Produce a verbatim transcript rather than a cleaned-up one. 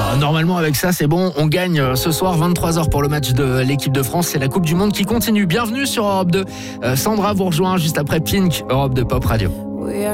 Alors, normalement, avec ça, c'est bon. On gagne ce soir, vingt-trois heures pour le match de l'équipe de France. C'est la Coupe du Monde qui continue. Bienvenue sur Europe deux. Euh, Sandra vous rejoint juste après Pink, Europe deux Pop Radio.